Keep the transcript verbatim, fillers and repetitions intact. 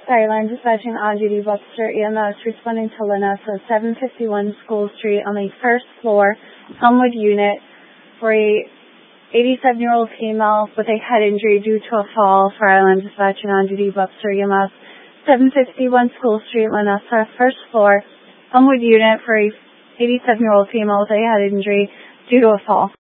Fireline dispatching on-duty Webster E M S responding to Lanessa, seven fifty-one School Street on the first floor, Elmwood unit, for a eighty-seven-year-old female with a head injury due to a fall. Fireline dispatching on-duty Webster E M S, seven fifty-one School Street, Lanessa, first floor, Elmwood unit, for a eighty-seven-year-old female with a head injury due to a fall.